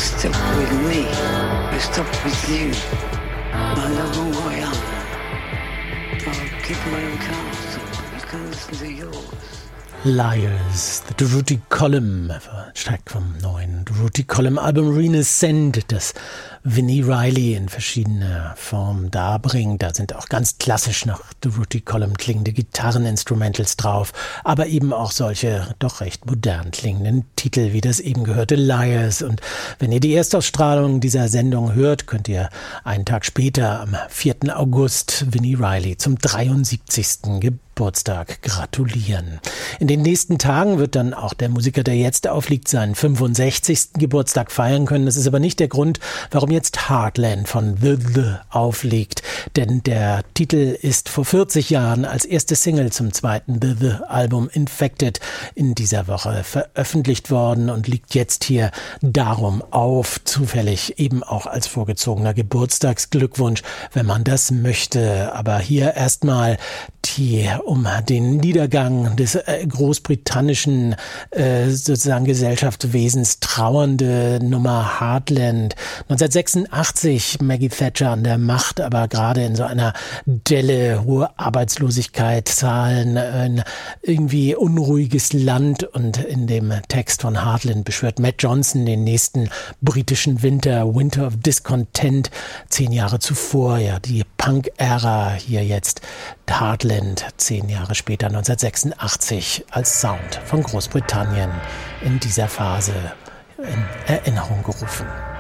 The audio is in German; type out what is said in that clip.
stop with me. I stop with you. My love and who I am. I'll keep my own castle. You can listen to yours. Liars, the Durutti Column, Track vom neuen Durutti Column Album Renaissance, das Vinnie Riley in verschiedener Form darbringt. Da sind auch ganz klassisch nach Durutti Column klingende Gitarreninstrumentals drauf, aber eben auch solche doch recht modern klingenden Titel, wie das eben gehörte Liars. Und wenn ihr die Erstausstrahlung dieser Sendung hört, könnt ihr einen Tag später, am 4. August, Vinnie Riley zum 73. Geburtstag gratulieren. In den nächsten Tagen wird dann auch der Musiker, der jetzt aufliegt, seinen 65. Geburtstag feiern können. Das ist aber nicht der Grund, warum jetzt Heartland von The auflegt. Denn der Titel ist vor 40 Jahren als erste Single zum zweiten The Album Infected in dieser Woche veröffentlicht worden und liegt jetzt hier darum auf, zufällig eben auch als vorgezogener Geburtstagsglückwunsch, wenn man das möchte. Aber hier erstmal die um den Niedergang des großbritannischen sozusagen Gesellschaftswesens trauernde Nummer Heartland. 1986 Maggie Thatcher an der Macht, aber gerade in so einer Delle, hohe Arbeitslosigkeit, Zahlen, ein irgendwie unruhiges Land, und in dem Text von Heartland beschwört Matt Johnson den nächsten britischen Winter, Winter of Discontent, 10 Jahre zuvor, ja, die Punk-Ära, hier jetzt Heartland, 10 Jahre später, 1986, als Sound von Großbritannien in dieser Phase in Erinnerung gerufen.